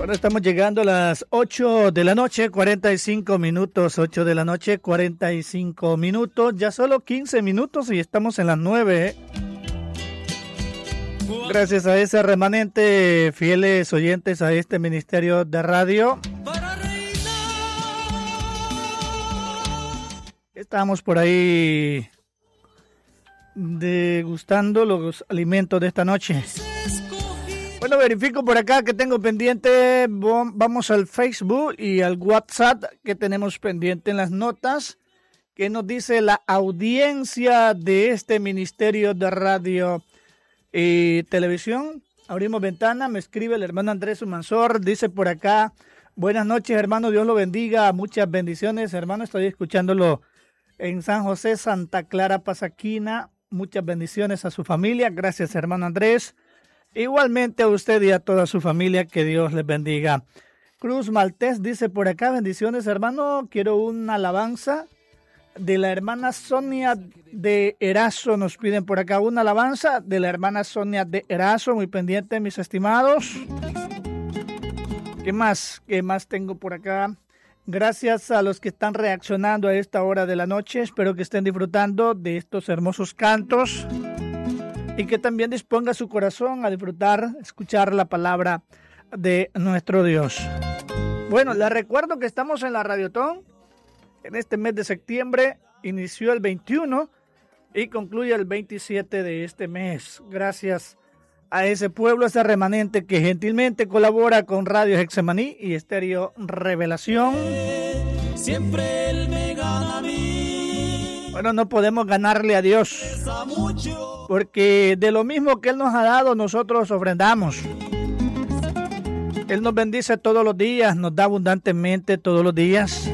Bueno, estamos llegando a las 8 de la noche, 45 minutos, 8 de la noche, 45 minutos, ya solo 15 minutos y estamos en las 9. Gracias a ese remanente, fieles oyentes a este ministerio de radio. Estamos por ahí degustando los alimentos de esta noche. Bueno, verifico por acá que tengo pendiente, vamos al Facebook y al WhatsApp que tenemos pendiente en las notas, que nos dice la audiencia de este ministerio de radio y televisión. Abrimos ventana, me escribe el hermano Andrés Humansor, dice por acá, buenas noches hermano, Dios lo bendiga, muchas bendiciones hermano, estoy escuchándolo en San José, Santa Clara, Pasaquina, muchas bendiciones a su familia, gracias hermano Andrés. Igualmente a usted y a toda su familia, que Dios les bendiga. Cruz Maltés dice por acá, bendiciones hermano, quiero una alabanza de la hermana Sonia de Erazo, nos piden por acá una alabanza de la hermana Sonia de Erazo, muy pendiente mis estimados. ¿Qué más tengo por acá? Gracias a los que están reaccionando a esta hora de la noche, espero que estén disfrutando de estos hermosos cantos. Y que también disponga su corazón a disfrutar, escuchar la palabra de nuestro Dios. Bueno, les recuerdo que estamos en la Radiotón. En este mes de septiembre inició el 21 y concluye el 27 de este mes. Gracias a ese pueblo, a ese remanente que gentilmente colabora con Radio Hexemaní y Estéreo Revelación. Siempre Él me gana a mí. Bueno, no podemos ganarle a Dios, porque de lo mismo que Él nos ha dado, nosotros ofrendamos. Él nos bendice todos los días, nos da abundantemente todos los días.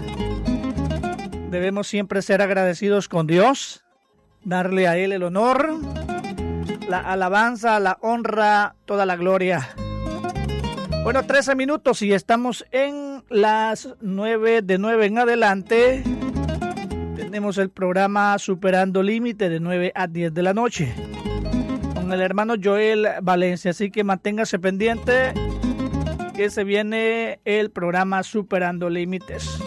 Debemos siempre ser agradecidos con Dios, darle a Él el honor, la alabanza, la honra, toda la gloria. Bueno, 13 minutos y estamos en las 9, de 9 en adelante. Tenemos el programa Superando Límite de 9 a 10 de la noche con el hermano Joel Valencia. Así que manténgase pendiente que se viene el programa Superando Límites.